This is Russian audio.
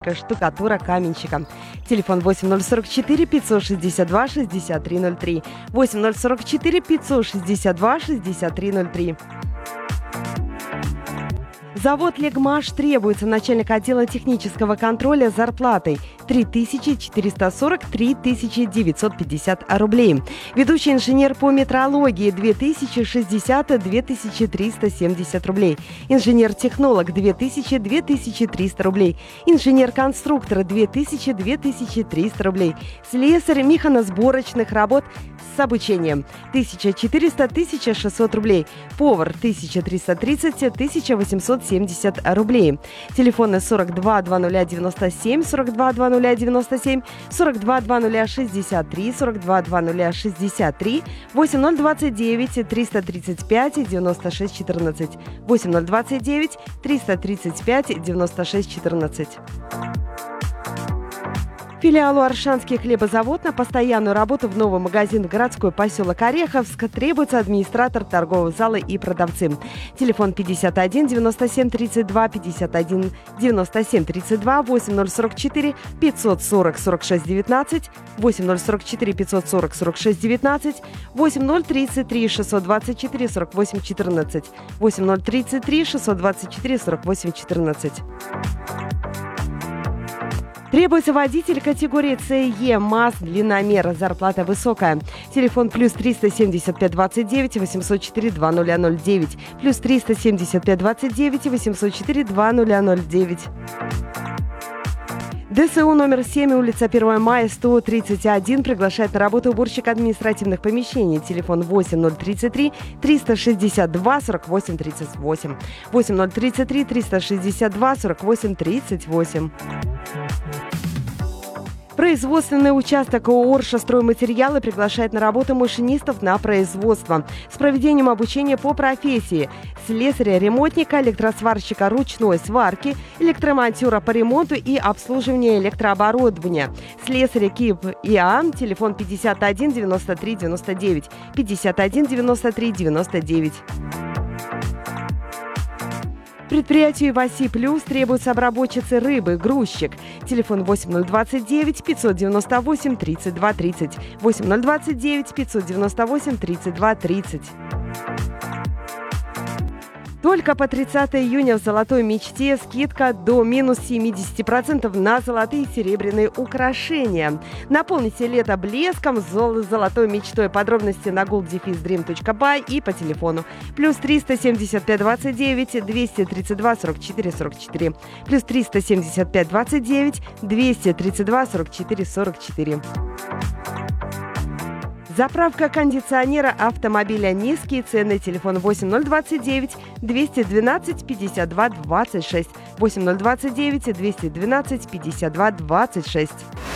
сантехника, штукатура, каменщика. Телефон 8044 562 6303. 8044 562 6303. Завод «Легмаш» требуется начальник отдела технического контроля с зарплатой 3440-3950 рублей. Ведущий инженер по метрологии 2060-2370 рублей. Инженер-технолог 2000-2300 рублей. Инженер-конструктор 2000-2300 рублей. Слесарь механосборочных работ с обучением 1400-1600 рублей. Повар 1330-1870 рублей. Телефоны 42 2097, 42 2097, 42 2063, 42 2063, 8029 335 96 14, 8029 335 96 14. Филиалу «Аршанский хлебозавод» на постоянную работу в новый магазин в городской поселок Ореховск требуется администратор торгового зала и продавцы. Телефон 51 97 32 51 97 32 8044 540 46 19 8044 540 46 19 8033 624 48 14 8033 624 48 14. Требуется водитель категории СЕ, МАЗ, длинномер, зарплата высокая. Телефон плюс 375 29 804 2009, плюс 375 29 804 2009. ДСУ номер 7, улица 1 мая, 131, приглашает на работу уборщик административных помещений. Телефон 8033 362 48 38. 8033 362 48 38. Производственный участок ООО «Орша стройматериалы» приглашает на работу машинистов на производство с проведением обучения по профессии слесаря, ремонтника, электросварщика ручной сварки, электромонтера по ремонту и обслуживанию электрооборудования. Слесаря КИП ИА, телефон 51 93 99, 51 93 99. Предприятию «Васи Плюс» требуются обработчицы рыбы, грузчик. Телефон 8029 598 32 30. 8029 598 32 30. Только по 30 июня в «Золотой мечте» скидка до минус 70% на золотые и серебряные украшения. Наполните лето блеском с «Золотой мечтой». Подробности на gold-dream.by и по телефону. Плюс 375 29 232 44 44. Плюс 375 29 232 44 44. Заправка кондиционера автомобиля. Низкие цены. Телефон 8029 212 52 26. 8029 212 52 26.